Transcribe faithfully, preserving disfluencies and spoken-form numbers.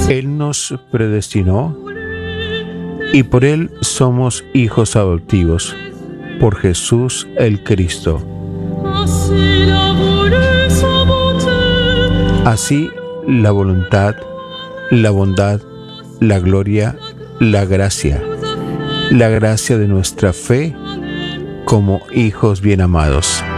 Él nos predestinó y por Él somos hijos adoptivos, por Jesús el Cristo. Así, la voluntad, la bondad, la gloria, la gracia, la gracia de nuestra fe como hijos bien amados.